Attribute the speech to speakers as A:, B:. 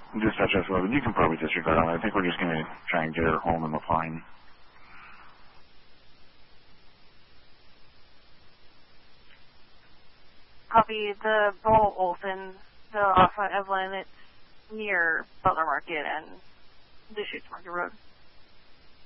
A: Dispatch S11, you can probably disregard on it. I think we're just going to try and get her home in the fine.
B: Copy the Bo Olson, the off on Evelyn. It's near Butler Market and Lucius Market Road.